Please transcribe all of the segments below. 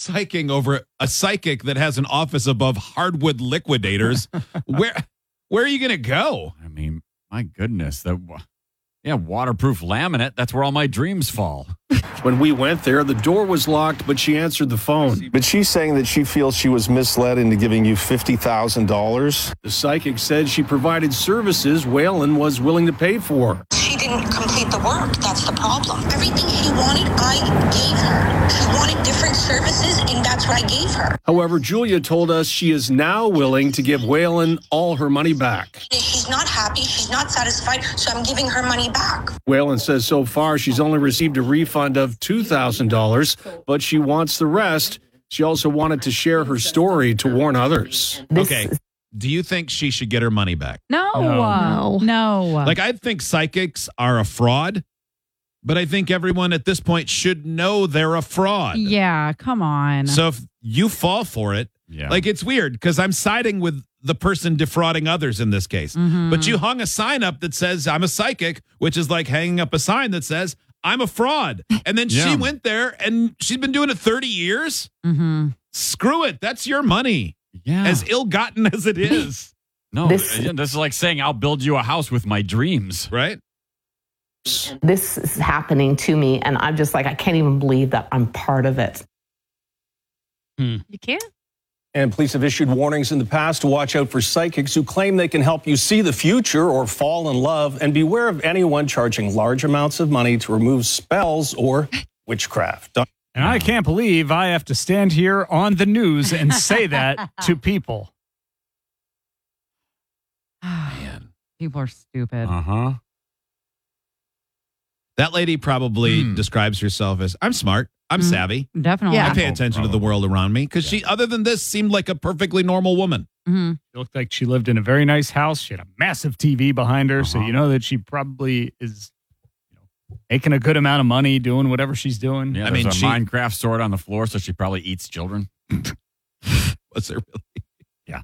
psyching over a psychic that has an office above hardwood liquidators. Where are you going to go? I mean, my goodness. Waterproof laminate. That's where all my dreams fall. When we went there, the door was locked, but she answered the phone. But she's saying that she feels she was misled into giving you $50,000. The psychic said she provided services Waylon was willing to pay for. She didn't complete the work. That's the problem. Everything she wanted, I gave her. She wanted different services, and that's what I gave her. However, Julia told us she is now willing to give Waylon all her money back. She's not happy. She's not satisfied, so I'm giving her money back. Waylon says so far she's only received a refund of $2,000, but she wants the rest. She also wanted to share her story to warn others. Okay. Do you think she should get her money back? No. Like, I think psychics are a fraud, but I think everyone at this point should know they're a fraud. Yeah, come on. So if you fall for it, like, it's weird because I'm siding with the person defrauding others in this case. Mm-hmm. But you hung a sign up that says, I'm a psychic, which is like hanging up a sign that says, I'm a fraud. And then she went there and she's been doing it 30 years. Mm-hmm. Screw it. That's your money. Yeah. As ill-gotten as it is. No, this is like saying I'll build you a house with my dreams. Right? This is happening to me, and I'm just like, I can't even believe that I'm part of it. You can't? And police have issued warnings in the past to watch out for psychics who claim they can help you see the future or fall in love, and beware of anyone charging large amounts of money to remove spells or witchcraft. And I can't believe I have to stand here on the news and say that to people. Man. People are stupid. Uh-huh. That lady probably describes herself as, I'm smart. I'm savvy. Definitely. I pay attention to the world around me because she, other than this, seemed like a perfectly normal woman. Mm-hmm. It looked like she lived in a very nice house. She had a massive TV behind her. So you know that she probably is making a good amount of money doing whatever she's doing. Yeah, there's a Minecraft sword on the floor, so she probably eats children. Was there really? Yeah.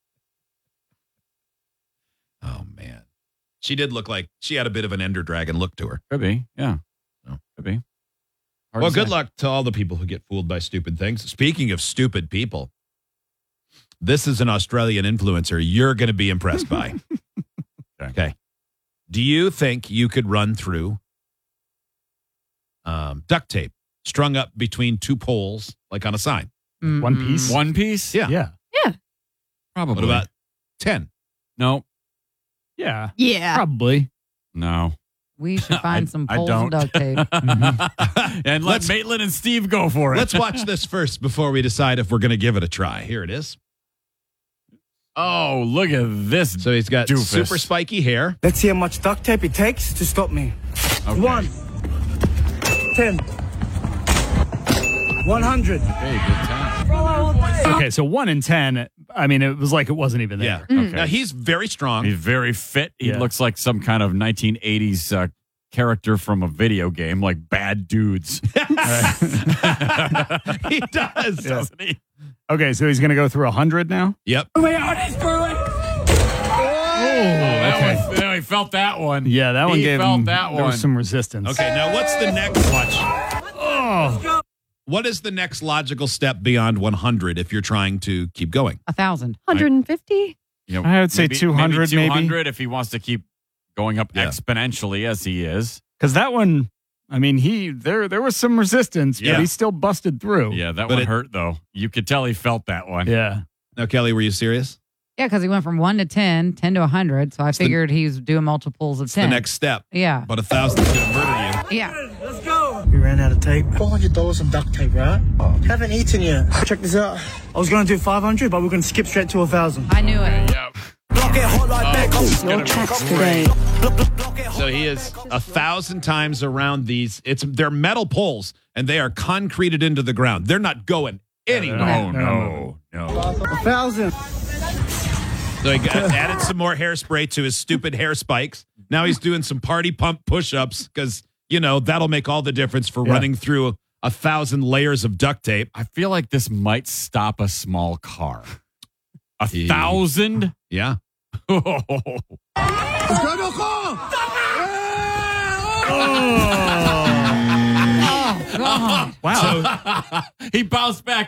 Oh, man. She did look like she had a bit of an Ender Dragon look to her. Could be, yeah. No. Could be. Hard Well, to good say. luck to all the people who get fooled by stupid things. Speaking of stupid people, this is an Australian influencer you're going to be impressed by. Okay. Do you think you could run through duct tape strung up between two poles, like on a sign? One piece? One piece? Yeah. Yeah. Probably. What about 10? No. Yeah. Yeah. Probably. No. We should find some I poles don't. and duct tape. And let Maitland and Steve go for it. Let's watch this first before we decide if we're going to give it a try. Here it is. Oh, look at this. So he's got doofus. super spiky hair. Let's see how much duct tape it takes to stop me. Okay. 1, 10, 100. Hey, good time. Okay, so 1 in 10. I mean, it was like it wasn't even Yeah. there. Okay. Now, he's very strong. He's very fit. He Yeah. looks like some kind of 1980s character from a video game, like Bad Dudes. He does. Doesn't he? Okay, so he's going to go through 100 now? Yep. Oh, he felt that one. Yeah, that one He gave felt him that there one. was some resistance. Okay, now what's the next What is the next logical step beyond 100 if you're trying to keep going? 1,000. 150? You know, I would say 200 maybe. 200 if he wants to keep going up exponentially as he is. Because that one, I mean, there was some resistance, Yeah. but he still busted through. Yeah, that But one it- hurt, though. You could tell he felt that one. Yeah. Now, Kelly, were you serious? Yeah, because he went from 1 to 10, 10 to 100. So I figured he was doing multiples of It's 10. the next step. Yeah. But 1,000 is going to murder you. Yeah. Let's go. We ran out of tape. $400 of duct tape, right? Haven't eaten yet. Check this out. I was going to do 500, but we're going to skip straight to 1,000. I knew it. Yep. Block it hot like that. Your tracks today. So he is 1,000 times around these. They're metal poles, and they are concreted into the ground. They're not going anywhere. No. 1,000. So he added some more hairspray to his stupid hair spikes. Now he's doing some party pump push-ups because, that'll make all the difference for running through 1,000 layers of duct tape. I feel like this might stop a small car. 1,000? Yeah. Oh, God. Wow. He bounced back